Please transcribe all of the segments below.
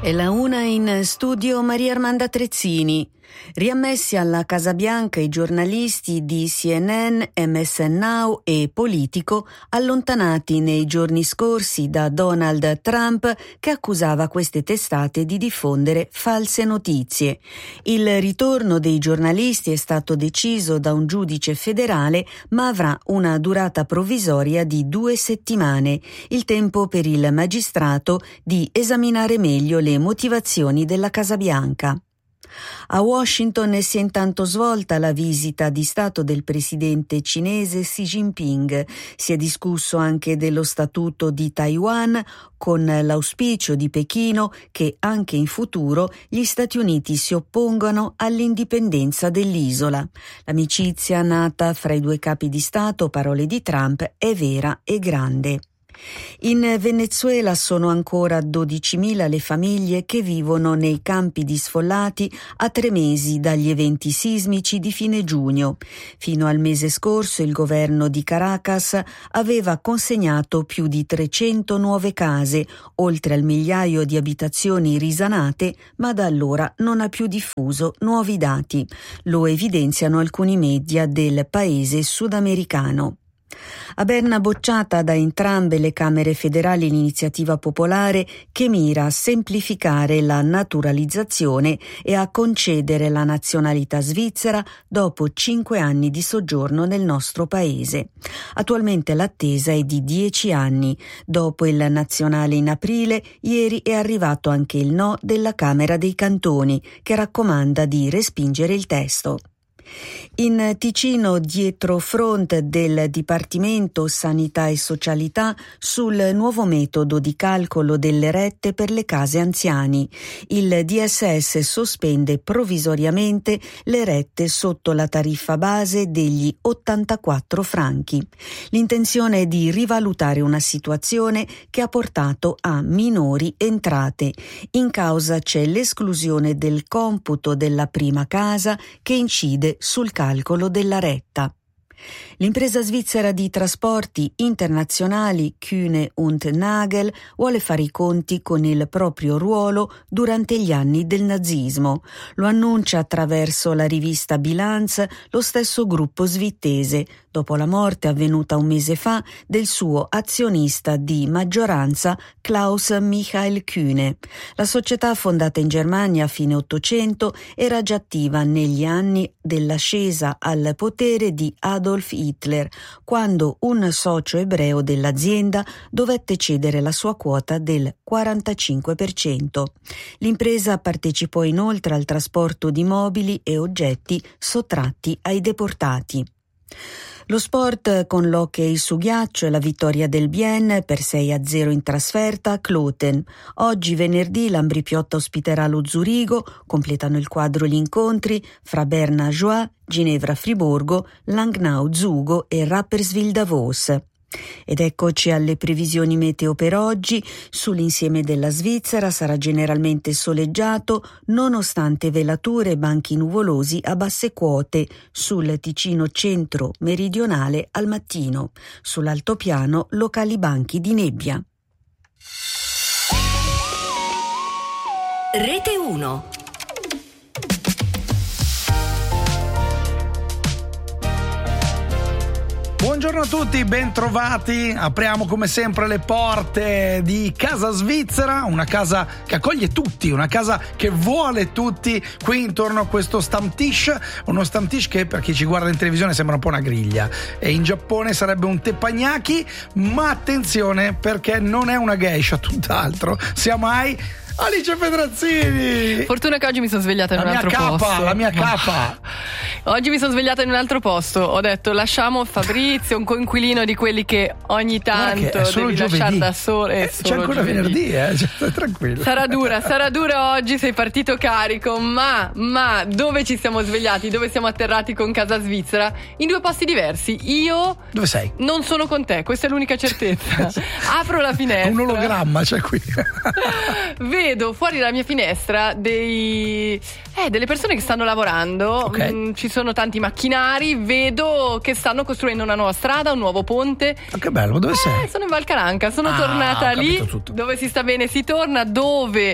È la una in studio Maria Armanda Trezzini. Riammessi alla Casa Bianca i giornalisti di CNN, MSN Now e Politico, allontanati nei giorni scorsi da Donald Trump, che accusava queste testate di diffondere false notizie. Il ritorno dei giornalisti è stato deciso da un giudice federale, ma avrà una durata provvisoria di 2 settimane, il tempo per il magistrato di esaminare meglio le motivazioni della Casa Bianca. A Washington si è intanto svolta la visita di Stato del presidente cinese Xi Jinping. Si è discusso anche dello statuto di Taiwan, con l'auspicio di Pechino che anche in futuro gli Stati Uniti si oppongano all'indipendenza dell'isola. L'amicizia nata fra i due capi di Stato, parole di Trump, è vera e grande. In Venezuela sono ancora 12.000 le famiglie che vivono nei campi di sfollati a 3 mesi dagli eventi sismici di fine giugno. Fino al mese scorso il governo di Caracas aveva consegnato più di 300 nuove case, oltre al migliaio di abitazioni risanate, ma da allora non ha più diffuso nuovi dati. Lo evidenziano alcuni media del paese sudamericano. A Berna bocciata da entrambe le Camere federali l'iniziativa popolare che mira a semplificare la naturalizzazione e a concedere la nazionalità svizzera dopo 5 anni di soggiorno nel nostro paese. Attualmente l'attesa è di 10 anni. Dopo il nazionale in aprile, ieri è arrivato anche il no della Camera dei Cantoni, che raccomanda di respingere il testo. In Ticino, dietro front del Dipartimento Sanità e Socialità sul nuovo metodo di calcolo delle rette per le case anziani. Il DSS sospende provvisoriamente le rette sotto la tariffa base degli 84 franchi. L'intenzione è di rivalutare una situazione che ha portato a minori entrate. In causa c'è l'esclusione del computo della prima casa che incide sul calcolo della retta. L'impresa svizzera di trasporti internazionali Kühne und Nagel vuole fare i conti con il proprio ruolo durante gli anni del nazismo. Lo annuncia attraverso la rivista Bilanz lo stesso gruppo svizzese, dopo la morte avvenuta un mese fa del suo azionista di maggioranza Klaus Michael Kühne. La società, fondata in Germania a fine Ottocento, era già attiva negli anni dell'ascesa al potere di Adolf Hitler, quando un socio ebreo dell'azienda dovette cedere la sua quota del 45%. L'impresa partecipò inoltre al trasporto di mobili e oggetti sottratti ai deportati. Lo sport con l'hockey su ghiaccio e la vittoria del Bien per 6-0 in trasferta a Kloten. Oggi venerdì l'Ambrì-Piotta ospiterà lo Zurigo, completano il quadro gli incontri fra Berna-Joie, Ginevra-Friburgo, Langnau-Zugo e Rapperswil-Davos. Ed eccoci alle previsioni meteo per oggi. Sull'insieme della Svizzera sarà generalmente soleggiato nonostante velature e banchi nuvolosi a basse quote sul Ticino centro meridionale al mattino. Sull'altopiano locali banchi di nebbia. Rete 1. Buongiorno a tutti, bentrovati. Apriamo come sempre le porte di Casa Svizzera, una casa che accoglie tutti, una casa che vuole tutti qui intorno a questo Stammtisch, uno Stammtisch che per chi ci guarda in televisione sembra un po' una griglia e in Giappone sarebbe un teppanyaki, ma attenzione perché non è una geisha, tutt'altro, siamo Alice Pedrazzini. Fortuna che oggi mi sono svegliata in un altro posto. La mia capa. Oggi mi sono svegliata in un altro posto. Ho detto lasciamo Fabrizio, un coinquilino di quelli che ogni tanto devi lasciare da solo. C'è ancora venerdì, cioè, tranquillo. Sarà dura oggi, sei partito carico, ma dove ci siamo svegliati? Dove siamo atterrati con Casa Svizzera? In 2 posti diversi. Io dove sei? Non sono con te, questa è l'unica certezza. Apro la finestra. Un ologramma c'è qui. Vedo fuori dalla mia finestra delle persone che stanno lavorando. Okay. Ci sono tanti macchinari, vedo che stanno costruendo una nuova strada, un nuovo ponte. Che bello, dove sei? Sono in Val Caranca, sono tornata lì, dove si sta bene si torna, dove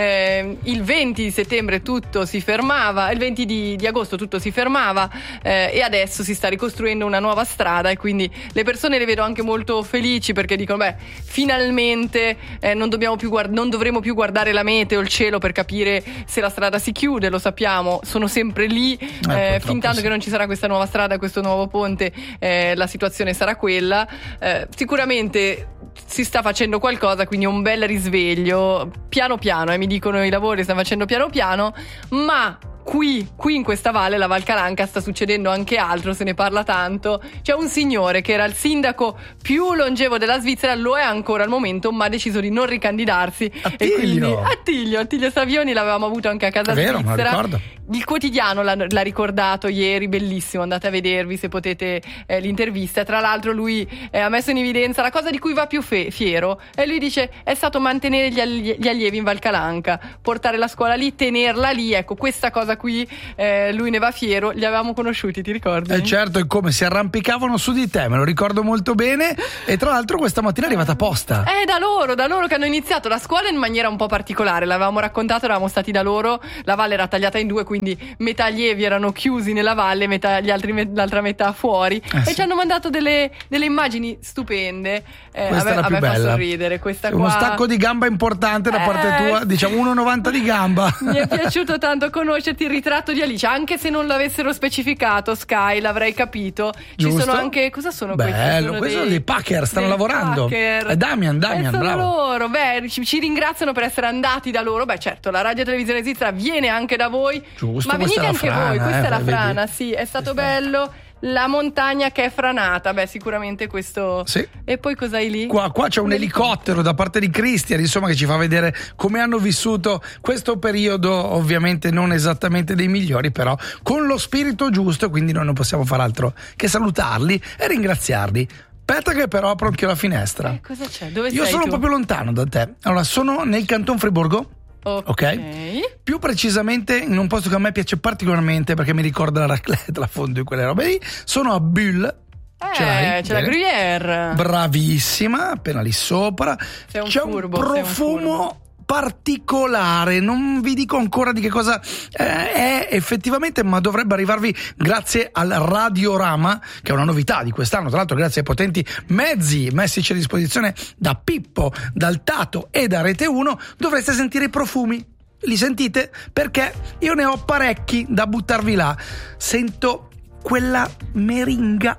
il 20 di settembre tutto si fermava, il 20 di agosto tutto si fermava, e adesso si sta ricostruendo una nuova strada, e quindi le persone le vedo anche molto felici, perché dicono finalmente non dovremo più guardare la meteo, il cielo, per capire se la strada si chiude, lo sappiamo, sono sempre lì, fin tanto che non ci sarà questa nuova strada, questo nuovo ponte, la situazione sarà quella. Sicuramente si sta facendo qualcosa, quindi un bel risveglio piano piano, mi dicono i lavori stanno facendo piano piano, ma qui in questa valle, la Val Caranca, sta succedendo anche altro, se ne parla tanto. C'è un signore che era il sindaco più longevo della Svizzera, lo è ancora al momento, ma ha deciso di non ricandidarsi. Attilio. Attilio Savioni, l'avevamo avuto anche a Casa Svizzera. Me lo ricordo. Il quotidiano l'ha ricordato ieri, bellissimo, andate a vedervi se potete l'intervista. Tra l'altro lui ha messo in evidenza la cosa di cui va più fiero, e lui dice è stato mantenere gli allievi in Val Caranca, portare la scuola lì, tenerla lì, ecco, questa cosa qui lui ne va fiero. Li avevamo conosciuti, ti ricordi? Certo, e come si arrampicavano su di te, me lo ricordo molto bene. E tra l'altro questa mattina è arrivata apposta. Da loro che hanno iniziato la scuola in maniera un po' particolare, l'avevamo raccontato, eravamo stati da loro, la valle era tagliata in due, quindi metà allievi erano chiusi nella valle, l'altra metà fuori, e ci hanno mandato delle immagini stupende. Questa era più me bella. Fa sorridere questa qua. Uno stacco di gamba importante da parte tua, diciamo 1,90 di gamba. Mi è piaciuto tanto conoscerti, il ritratto di Alice, anche se non l'avessero specificato Sky, l'avrei capito. Giusto. Ci sono anche, cosa sono questi? Bello, questi sono dei Packer, stanno lavorando. È Damian, sono bravo. loro, ci ringraziano per essere andati da loro. Certo, la Radio Televisione Svizzera viene anche da voi. Giusto, ma venite anche frana, voi, questa è la vedi? frana, sì, è stato bello. La montagna che è franata, sicuramente questo. Sì. E poi cos'hai lì? Qua c'è un elicottero da parte di Christian, insomma, che ci fa vedere come hanno vissuto questo periodo, ovviamente non esattamente dei migliori, però con lo spirito giusto, quindi noi non possiamo far altro che salutarli e ringraziarli. Aspetta che però apro anche la finestra. Cosa c'è? Dove Io sei sono tu? un po' più lontano da te. Allora, sono nel Canton Friburgo. Ok? Più precisamente in un posto che a me piace particolarmente, perché mi ricorda la raclette, la fondue, quelle robe lì. Sono a Bulle. C'è la Gruyère. Bravissima, appena lì sopra. C'è un profumo particolare, non vi dico ancora di che cosa è effettivamente, ma dovrebbe arrivarvi grazie al Radiorama, che è una novità di quest'anno, tra l'altro grazie ai potenti mezzi messici a disposizione da Pippo, dal Tato e da Rete 1. Dovreste sentire i profumi. Li sentite? Perché io ne ho parecchi da buttarvi là. Sento quella meringa,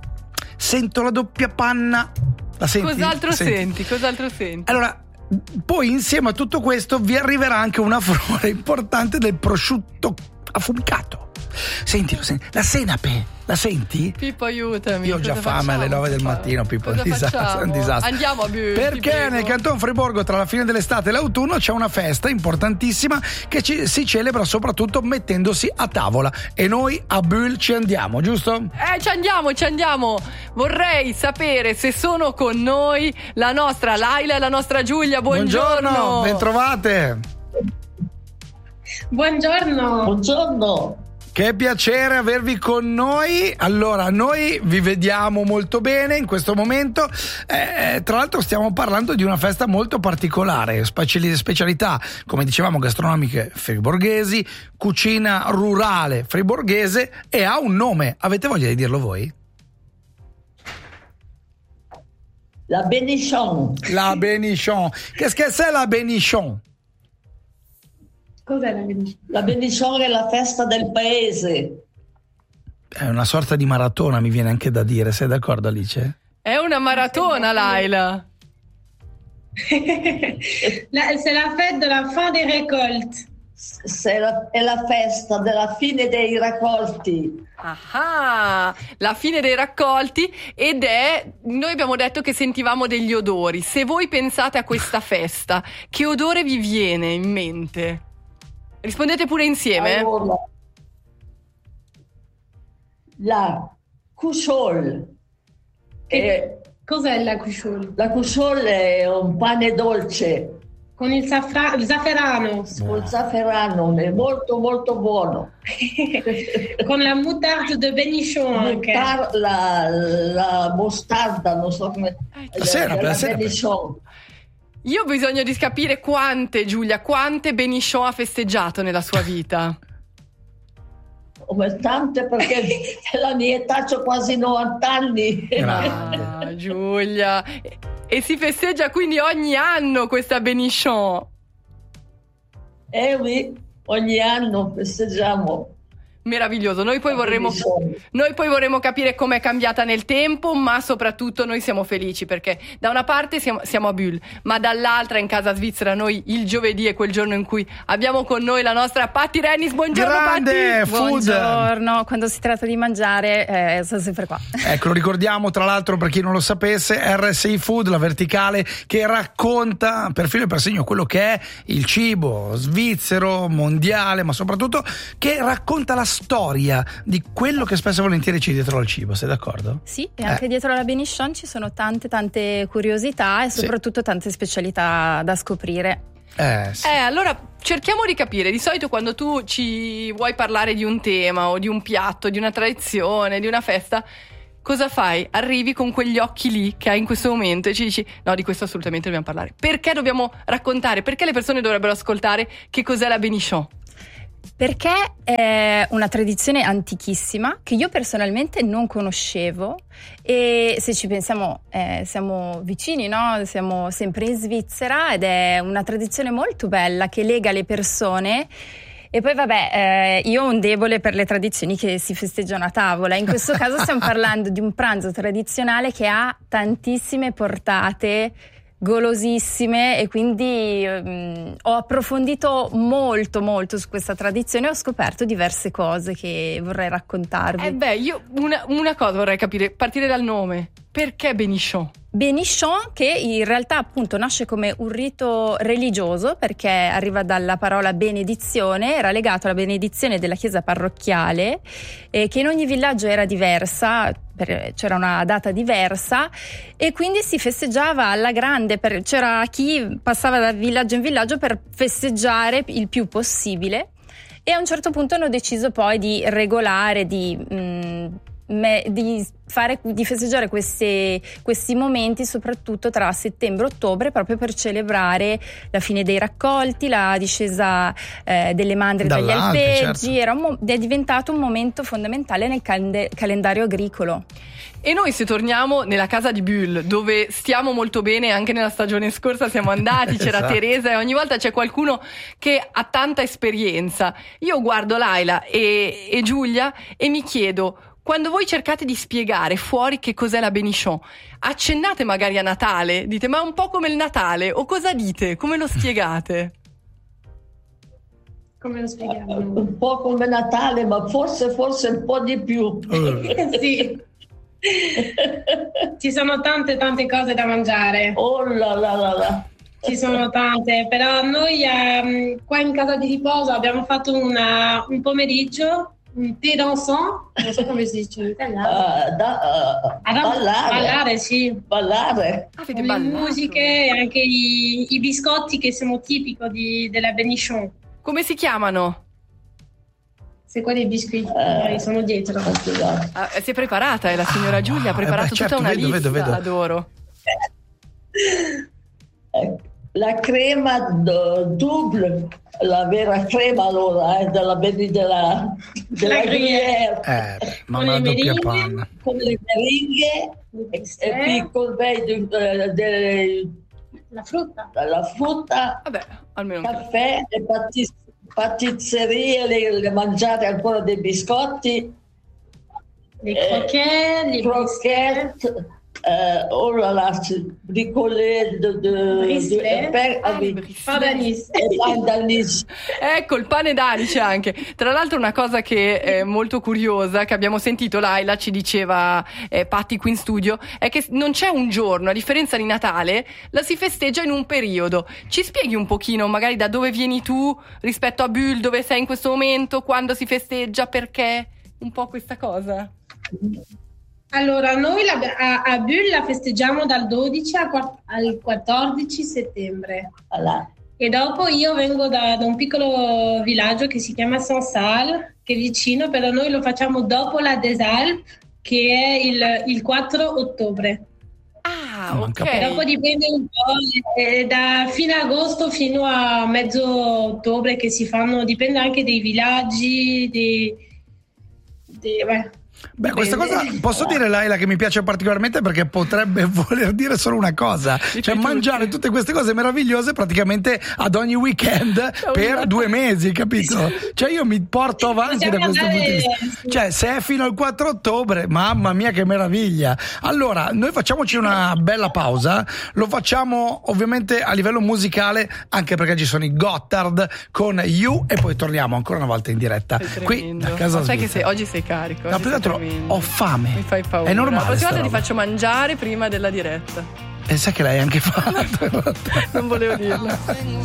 sento la doppia panna. La senti? Cos'altro senti? Allora, poi insieme a tutto questo vi arriverà anche una frode importante del prosciutto affumicato. Sentilo, la senape, la senti? Pippo, aiutami. Io ho già fame alle 9 del mattino, Pippo, è un disastro. Andiamo a Bulle. Perché nel Canton Friburgo, tra la fine dell'estate e l'autunno, c'è una festa importantissima che si celebra soprattutto mettendosi a tavola, e noi a Bulle ci andiamo, giusto? Ci andiamo. Vorrei sapere se sono con noi la nostra Laila e la nostra Giulia. Buongiorno. Bentrovate. Buongiorno. Che piacere avervi con noi. Allora, noi vi vediamo molto bene in questo momento. Tra l'altro stiamo parlando di una festa molto particolare, specialità, come dicevamo, gastronomiche friburghesi, cucina rurale friburghese, e ha un nome. Avete voglia di dirlo voi? La Bénichon. La Bénichon. Qu'est-ce que c'est la Bénichon? Cos'è la Bénichon? La Bénichon è la festa del paese. È una sorta di maratona, mi viene anche da dire. Sei d'accordo, Alice? È una maratona, Laila. C'est la fête de la fin des récoltes. È la festa della fine dei raccolti. La fine dei raccolti, noi abbiamo detto che sentivamo degli odori. Se voi pensate a questa festa, che odore vi viene in mente? Rispondete pure insieme. Allora, la Cuchol. Cos'è la Cuchol? La Cuchol è un pane dolce Con il zafferano. Col zafferano, è molto molto buono. Con la moutarde de Benichon anche. La mostarda, non so come... La sera. Benichon. Io ho bisogno di capire quante Benichon ha festeggiato nella sua vita. Come tante, perché la mia età, c'ho quasi 90 anni. Ah, Giulia. E si festeggia quindi ogni anno questa Benichon? Oui, ogni anno festeggiamo. Meraviglioso, noi poi vorremmo capire com'è cambiata nel tempo, ma soprattutto noi siamo felici perché da una parte siamo a Bulle, ma dall'altra in casa svizzera noi il giovedì è quel giorno in cui abbiamo con noi la nostra Patti Rennis. Buongiorno Grande Patti! food. Buongiorno, quando si tratta di mangiare sono sempre qua. Ecco, lo ricordiamo tra l'altro per chi non lo sapesse, RSI Food, la verticale che racconta per filo e per segno quello che è il cibo svizzero, mondiale, ma soprattutto che racconta la storia di quello che spesso e volentieri c'è dietro al cibo, sei d'accordo? Sì, e anche dietro alla Benichon ci sono tante curiosità e soprattutto tante specialità da scoprire. Sì. Allora cerchiamo di capire, di solito quando tu ci vuoi parlare di un tema o di un piatto, di una tradizione, di una festa, cosa fai? Arrivi con quegli occhi lì che hai in questo momento e ci dici no, di questo assolutamente dobbiamo parlare. Perché dobbiamo raccontare? Perché le persone dovrebbero ascoltare che cos'è la Benichon? Perché è una tradizione antichissima che io personalmente non conoscevo e se ci pensiamo siamo vicini, no? Siamo sempre in Svizzera ed è una tradizione molto bella che lega le persone. E poi io ho un debole per le tradizioni che si festeggiano a tavola. In questo caso stiamo parlando di un pranzo tradizionale che ha tantissime portate golosissime e quindi ho approfondito molto su questa tradizione e ho scoperto diverse cose che vorrei raccontarvi. Io una cosa vorrei capire, partire dal nome. Perché Benichon? Benichon, che in realtà appunto nasce come un rito religioso perché arriva dalla parola benedizione, era legato alla benedizione della chiesa parrocchiale che in ogni villaggio era diversa, c'era una data diversa e quindi si festeggiava alla grande, c'era chi passava da villaggio in villaggio per festeggiare il più possibile e a un certo punto hanno deciso poi di regolare, di festeggiare questi momenti soprattutto tra settembre e ottobre proprio per celebrare la fine dei raccolti, la discesa delle mandrie dagli alpeggi, certo. È diventato un momento fondamentale nel calendario agricolo. E noi se torniamo nella casa di Bulle, dove stiamo molto bene, anche nella stagione scorsa siamo andati, c'era esatto. Teresa e ogni volta c'è qualcuno che ha tanta esperienza. Io guardo Laila e Giulia e mi chiedo, quando voi cercate di spiegare fuori che cos'è la Benichon, accennate magari a Natale, dite ma è un po' come il Natale, o cosa dite? Come lo spiegate? Come lo spieghiamo? Un po' come Natale, ma forse un po' di più. Sì. Ci sono tante cose da mangiare. Oh là là là là. Ci sono tante, però noi qua in casa di riposo abbiamo fatto un pomeriggio, un thé dansant, non so come si dice in italiano. Ballare, sì. Ballare. Con le musiche e anche i biscotti che sono tipici della Benichon. Come si chiamano? Se quelli biscotti sono dietro. Si è preparata, la signora Giulia ha preparato tutta una lista, vedo. Adoro. La crema double, la vera crema allora della Gruyère. Ma una doppia panna. Con le meringhe e piccoli la frutta. La frutta, vabbè, almeno caffè e pasticcerie, le mangiate ancora dei biscotti, le croquette, oh là là, bricolé d'anis. Ecco, il pane d'anice anche. Tra l'altro una cosa che è molto curiosa, che abbiamo sentito, Laila ci diceva Patti qui in studio, è che non c'è un giorno, a differenza di Natale, la si festeggia in un periodo. Ci spieghi un pochino magari da dove vieni tu rispetto a Bulle, dove sei in questo momento, quando si festeggia, perché? Un po' questa cosa. Allora, noi a Bulle la festeggiamo dal 12 al 14 settembre. Allora. E dopo io vengo da un piccolo villaggio che si chiama Saint-Salle, che è vicino, però noi lo facciamo dopo la des Alpes, che è il 4 ottobre. Ah, ok. Dopo dipende un po', da fine agosto fino a mezzo ottobre che si fanno, dipende anche dei villaggi, Beh, questa cosa posso dire, Laila, che mi piace particolarmente perché potrebbe voler dire solo una cosa, cioè mangiare tutte queste cose meravigliose praticamente ad ogni weekend per 2 mesi, capito? Cioè io mi porto avanti da questo punto di vista. Cioè se è fino al 4 ottobre, mamma mia che meraviglia. Allora, noi facciamoci una bella pausa, lo facciamo ovviamente a livello musicale anche perché ci sono i Gotthard con You e poi torniamo ancora una volta in diretta qui da Casa Ma sai Svizzera. che oggi sei carico. No, più che altro ho fame. Mi fai paura. È normale. La prossima volta ti roba. faccio mangiare prima della diretta. E sai che l'hai anche fatto. Non volevo dirlo.